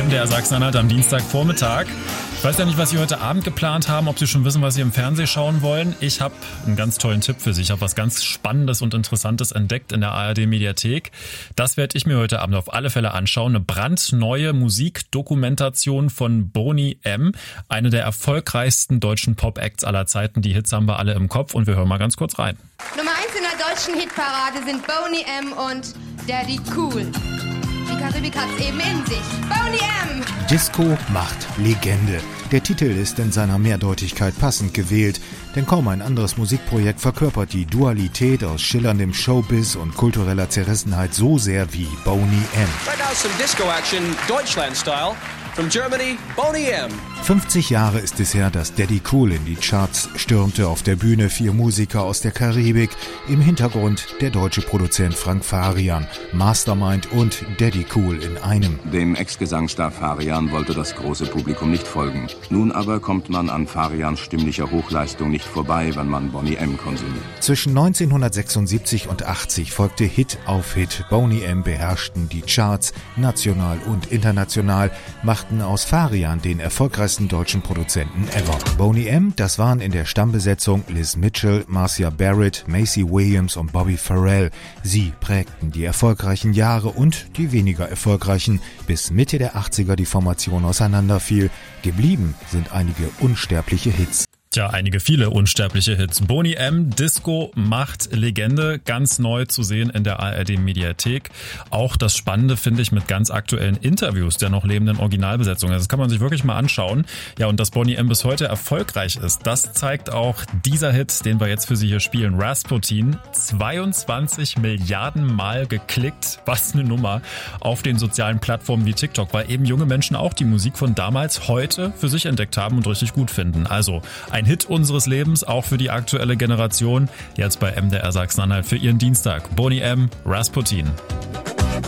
MDR Sachsen-Anhalt am Dienstagvormittag. Ich weiß ja nicht, was Sie heute Abend geplant haben, ob Sie schon wissen, was Sie im Fernsehen schauen wollen. Ich habe einen ganz tollen Tipp für Sie. Ich habe was ganz Spannendes und Interessantes entdeckt in der ARD-Mediathek. Das werde ich mir heute Abend auf alle Fälle anschauen. Eine brandneue Musikdokumentation von Boney M., eine der erfolgreichsten deutschen Pop-Acts aller Zeiten. Die Hits haben wir alle im Kopf und wir hören mal ganz kurz rein. Nummer 1 in der deutschen Hitparade sind Boney M. und Daddy Cool. Die Karibik hat's eben in sich. Boney M. Disco macht Legende. Der Titel ist in seiner Mehrdeutigkeit passend gewählt, denn kaum ein anderes Musikprojekt verkörpert die Dualität aus schillerndem Showbiz und kultureller Zerrissenheit so sehr wie Boney M. Right now some Disco action, Deutschland style. From Germany, Boney M. 50 Jahre ist es her, dass Daddy Cool in die Charts stürmte. Auf der Bühne 4 Musiker aus der Karibik. Im Hintergrund der deutsche Produzent Frank Farian. Mastermind und Daddy Cool in einem. Dem Ex-Gesangsstar Farian wollte das große Publikum nicht folgen. Nun aber kommt man an Farians stimmlicher Hochleistung nicht vorbei, wenn man Boney M. konsumiert. Zwischen 1976 und 80 folgte Hit auf Hit. Boney M. beherrschten die Charts, national und international, machten aus Farian den erfolgreichsten deutschen Produzenten ever. Boney M., das waren in der Stammbesetzung Liz Mitchell, Marcia Barrett, Macy Williams und Bobby Farrell. Sie prägten die erfolgreichen Jahre und die weniger erfolgreichen, bis Mitte der 80er die Formation auseinanderfiel. Geblieben sind einige unsterbliche Hits. Tja, viele unsterbliche Hits. Boney M., Disco macht Legende, ganz neu zu sehen in der ARD-Mediathek. Auch das Spannende finde ich mit ganz aktuellen Interviews der noch lebenden Originalbesetzung. Also das kann man sich wirklich mal anschauen. Ja, und dass Boney M. bis heute erfolgreich ist, das zeigt auch dieser Hit, den wir jetzt für Sie hier spielen. Rasputin, 22 Milliarden Mal geklickt. Was eine Nummer auf den sozialen Plattformen wie TikTok, weil eben junge Menschen auch die Musik von damals heute für sich entdeckt haben und richtig gut finden. Also ein Hit unseres Lebens, auch für die aktuelle Generation. Jetzt bei MDR Sachsen-Anhalt für Ihren Dienstag. Boney M., Rasputin.